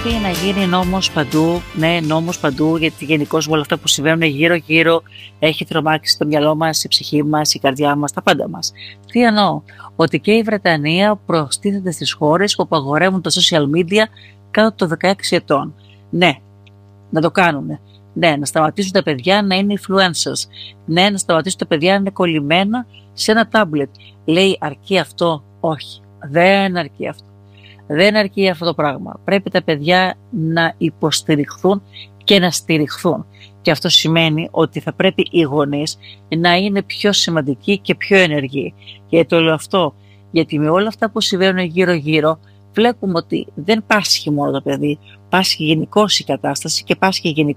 πρέπει να γίνει νόμος παντού, ναι, νόμος παντού, γιατί γενικώς με όλα αυτά που συμβαίνουν γύρω-γύρω έχει τρομάξει το μυαλό μας, η ψυχή μας, η καρδιά μας, τα πάντα μας. Τι εννοώ? Ότι και η Βρετανία προστίθεται στις χώρες που απαγορεύουν τα social media κάτω των 16 ετών. Ναι, να το κάνουν. Ναι, να σταματήσουν τα παιδιά να είναι influencers. Ναι, να σταματήσουν τα παιδιά να είναι κολλημένα σε ένα tablet. Λέει, αρκεί αυτό? Όχι, δεν αρκεί αυτό. Δεν αρκεί αυτό το πράγμα. Πρέπει τα παιδιά να υποστηριχθούν και να στηριχθούν. Και αυτό σημαίνει ότι θα πρέπει οι γονείς να είναι πιο σημαντικοί και πιο ενεργοί. Και το λέω αυτό, γιατί με όλα αυτά που συμβαίνουν γύρω-γύρω, βλέπουμε ότι δεν πάσχει μόνο το παιδί, πάσχει γενικώς η κατάσταση και πάσχει γενικώς